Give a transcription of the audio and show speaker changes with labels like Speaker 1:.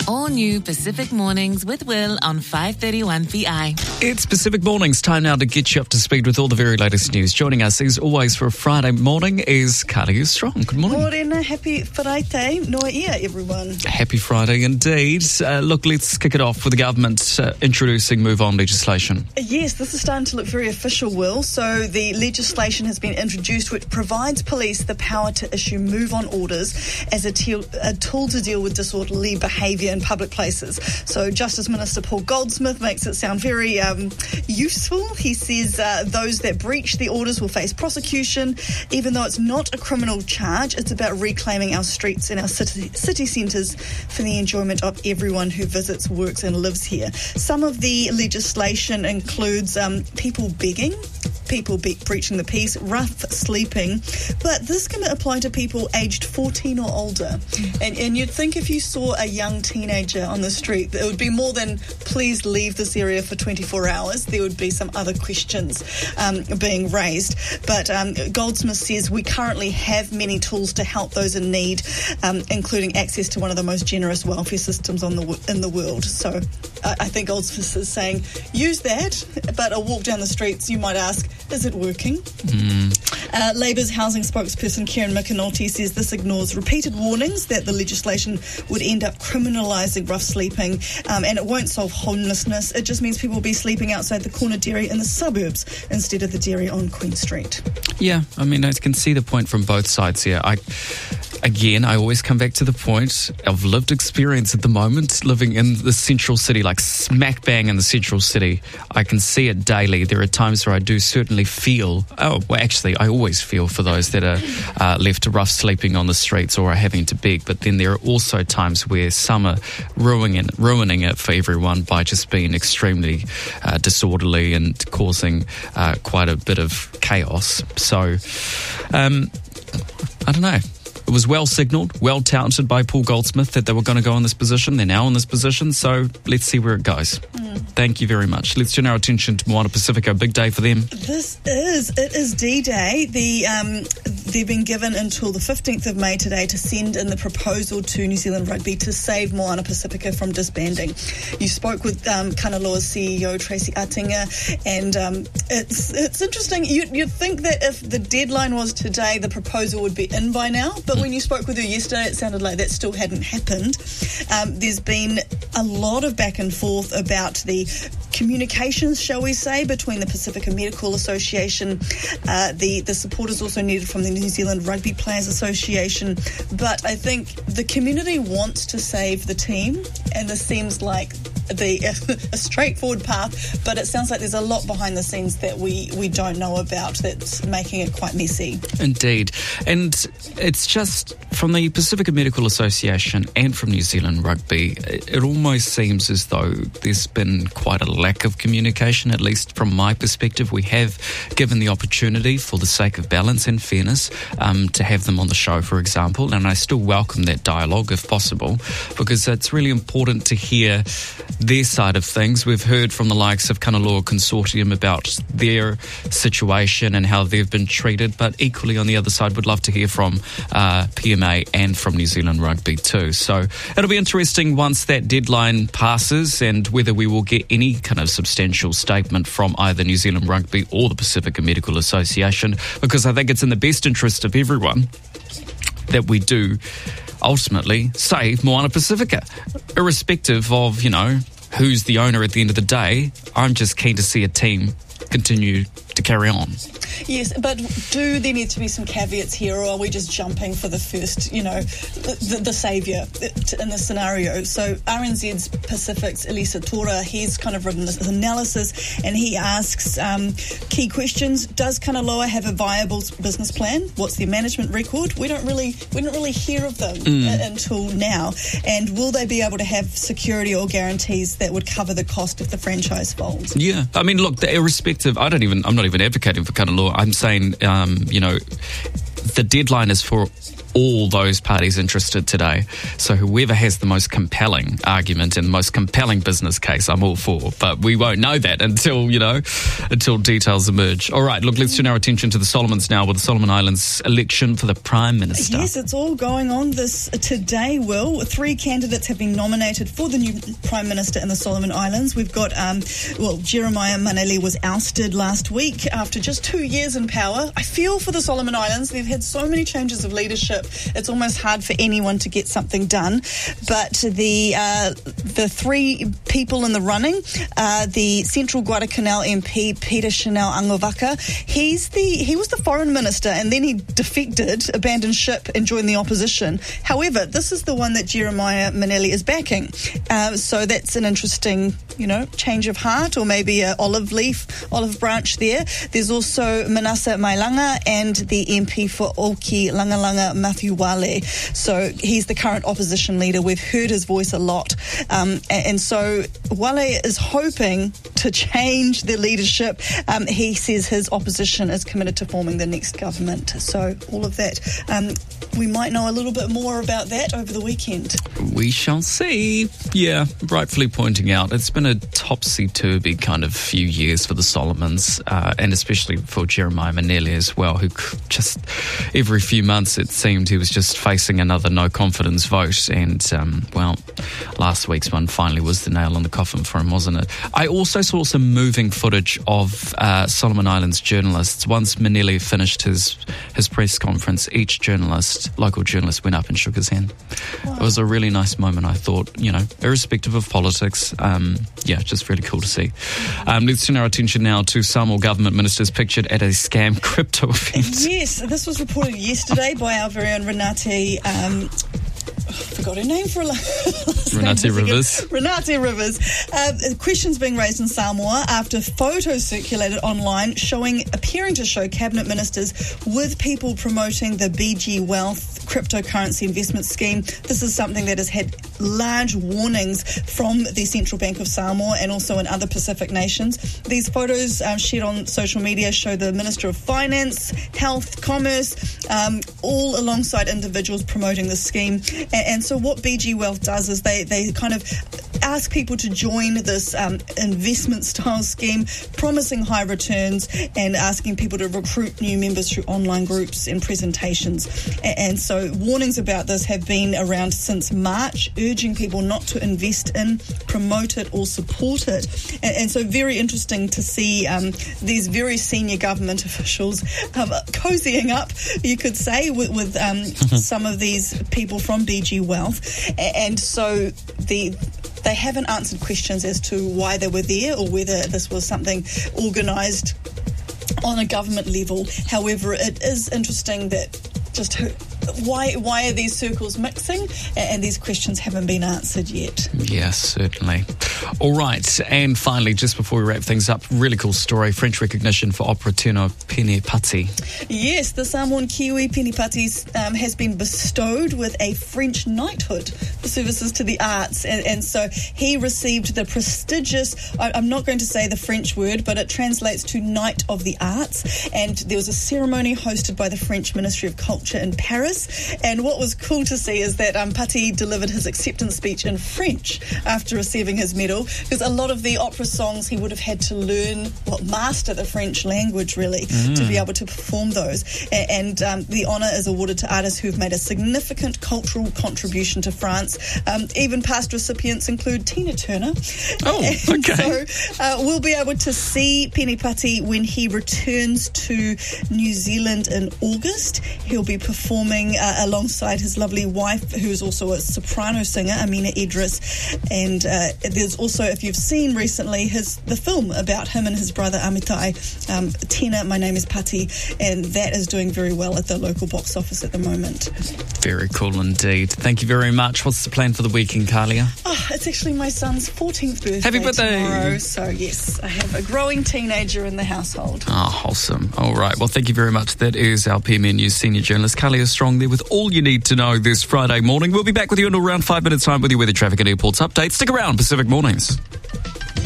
Speaker 1: All new Pacific Mornings with Will on 531 PI.
Speaker 2: It's Pacific Mornings, time now to get you up to speed with all the very latest news. Joining us, as always, for a Friday morning is Kari Strong. Good morning.
Speaker 3: Morena, happy Friday. Noa ia, everyone.
Speaker 2: Happy Friday indeed. Look, let's kick it off with the government introducing Move On legislation.
Speaker 3: Yes, this is starting to look very official, Will. So the legislation has been introduced which provides police the power to issue Move On orders as a tool to deal with disorderly behaviour in public places. So Justice Minister Paul Goldsmith makes it sound very useful. He says those that breach the orders will face prosecution. Even though it's not a criminal charge, it's about reclaiming our streets and our city centres for the enjoyment of everyone who visits, works and lives here. Some of the legislation includes people begging, people breaching the peace, rough sleeping, but this can apply to people aged 14 or older. And you'd think if you saw a young teenager on the street, it would be more than please leave this area for 24 hours. There would be some other questions being raised. But Goldsmith says we currently have many tools to help those in need, including access to one of the most generous welfare systems in the world. So I think Goldsmith is saying use that, but a walk down the streets, you might ask, is it working? Labour's housing spokesperson Kieran McAnulty says this ignores repeated warnings that the legislation would end up criminalising rough sleeping, and it won't solve homelessness. It just means people will be sleeping outside the corner dairy in the suburbs instead of the dairy on Queen Street.
Speaker 2: Yeah, I mean, I can see the point from both sides here. I always come back to the point of lived experience at the moment, living in the central city, like smack bang in the central city. I can see it daily. There are times where I do certainly feel, I always feel for those that are left rough sleeping on the streets or are having to beg. But then there are also times where some are ruining it for everyone by just being extremely disorderly and causing quite a bit of chaos. So, I don't know. It was well signalled, well touted by Paul Goldsmith that they were going to go in this position. They're now in this position, so let's see where it goes. Thank you very much. Let's turn our attention to Moana Pacifica. Big day for them.
Speaker 3: It is D-Day. They've been given until the 15th of May today to send in the proposal to New Zealand Rugby to save Moana Pacifica from disbanding. You spoke with Kanaloa's CEO, Tracy Atinga, and it's interesting. You'd think that if the deadline was today, the proposal would be in by now, but when you spoke with her yesterday, it sounded like that still hadn't happened. There's been a lot of back and forth about the communications, shall we say, between the Pacifica Medical Association, the supporters also needed from the New Zealand Rugby Players Association. But I think the community wants to save the team, and this seems like a straightforward path, but it sounds like there's a lot behind the scenes that we don't know about that's making it quite messy.
Speaker 2: Indeed. And it's just from the Pacifica Medical Association and from New Zealand Rugby, it almost seems as though there's been quite a lack of communication, at least from my perspective. We have given the opportunity, for the sake of balance and fairness, to have them on the show, for example, and I still welcome that dialogue if possible, because it's really important to hear their side of things. We've heard from the likes of Kanaloa Consortium about their situation and how they've been treated, but equally on the other side, would love to hear from PMA and from New Zealand Rugby too. So it'll be interesting once that deadline passes and whether we will get any kind of substantial statement from either New Zealand Rugby or the Pacifica Medical Association, because I think it's in the best interest of everyone that we do ultimately save Moana Pacifica, irrespective of, who's the owner at the end of the day. I'm just keen to see a team continue to carry on.
Speaker 3: Yes, but do there need to be some caveats here, or are we just jumping for the first, the saviour in this scenario? So RNZ's Pacific's Elisa Tora, he's kind of written this analysis, and he asks key questions. Does Kanaloa have a viable business plan? What's their management record? We don't really hear of them until now. And will they be able to have security or guarantees that would cover the cost if the franchise folds?
Speaker 2: Yeah, I mean, look, irrespective, I'm not even advocating for Kanaloa. I'm saying, the deadline is for all those parties interested today. So whoever has the most compelling argument and the most compelling business case, I'm all for. But we won't know that until details emerge. All right, look, let's turn our attention to the Solomons now with the Solomon Islands election for the Prime Minister.
Speaker 3: Yes, it's all going on this today, Will. 3 candidates have been nominated for the new Prime Minister in the Solomon Islands. We've got, Jeremiah Maneli was ousted last week after just 2 years in power. I feel for the Solomon Islands. They've had so many changes of leadership. It's almost hard for anyone to get something done. But the 3 people in the running, the Central Guadalcanal MP, Peter Chanel Angovaka, he was the foreign minister and then he defected, abandoned ship and joined the opposition. However, this is the one that Jeremiah Maneli is backing. So that's an interesting, change of heart, or maybe an olive branch there. There's also Manasa Mailanga and the MP for Oki Langalanga, Matthew Wale. So he's the current opposition leader. We've heard his voice a lot. And so Wale is hoping to change the leadership. He says his opposition is committed to forming the next government. So all of that. We might know a little bit more about that over the weekend.
Speaker 2: We shall see. Yeah, rightfully pointing out, it's been a topsy-turvy kind of few years for the Solomons, and especially for Jeremiah Maneli as well, who just every few months it seemed he was just facing another no-confidence vote. And, last week's one finally was the nail in the coffin for him, wasn't it? I also saw some moving footage of Solomon Islands journalists. Once Maneli finished his press conference, each local journalist went up and shook his hand. Wow. It was a really nice moment, I thought, irrespective of politics. Just really cool to see. Let's turn our attention now to Samoa government ministers pictured at a scam crypto event.
Speaker 3: Yes, this was reported yesterday by our very own Renate... I forgot her name for a
Speaker 2: Renate Rivers.
Speaker 3: Renate Rivers. Questions being raised in Samoa after photos circulated online appearing to show cabinet ministers with people promoting the BG Wealth cryptocurrency investment scheme. This is something that has had large warnings from the Central Bank of Samoa and also in other Pacific nations. These photos shared on social media show the Minister of Finance, Health, Commerce, all alongside individuals promoting the scheme. And so what BG Wealth does is they kind of ask people to join this investment style scheme, promising high returns and asking people to recruit new members through online groups and presentations. And so warnings about this have been around since March, urging people not to invest in, promote it or support it. And so very interesting to see these very senior government officials cozying up, you could say, with some of these people from BG Wealth. And so they haven't answered questions as to why they were there or whether this was something organised on a government level. However, it is interesting that why are these circles mixing? And these questions haven't been answered yet.
Speaker 2: Yes, certainly. All right, and finally, just before we wrap things up, really cool story, French recognition for opera tenor Pene Pati.
Speaker 3: Yes, the Samoan Kiwi Pene Pati has been bestowed with a French knighthood for services to the arts. And so he received the prestigious, I'm not going to say the French word, but it translates to Knight of the Arts. And there was a ceremony hosted by the French Ministry of Culture in Paris. And what was cool to see is that Pati delivered his acceptance speech in French after receiving his medal, because a lot of the opera songs he would have had to master the French language really to be able to perform those. And the honour is awarded to artists who've made a significant cultural contribution to France. Even past recipients include Tina Turner.
Speaker 2: Oh, okay.
Speaker 3: So we'll be able to see Pene Pati when he returns to New Zealand in August. He'll be performing alongside his lovely wife, who's also a soprano singer, Amina Idris. And there's also, if you've seen recently, the film about him and his brother Amitai, Tena, My Name is Pati, and that is doing very well at the local box office at the moment.
Speaker 2: Very cool indeed. Thank you very much. What's the plan for the weekend, Kalia?
Speaker 3: Oh, it's actually my son's 14th birthday.
Speaker 2: Happy birthday
Speaker 3: tomorrow. So yes, I have a growing teenager in the household.
Speaker 2: Oh, wholesome. All right. Well, thank you very much. That is our PMN News senior journalist, Kalia Strong, there with all you need to know this Friday morning. We'll be back with you in around 5 minutes' time with your weather, traffic and airports updates. Stick around, Pacific Mornings.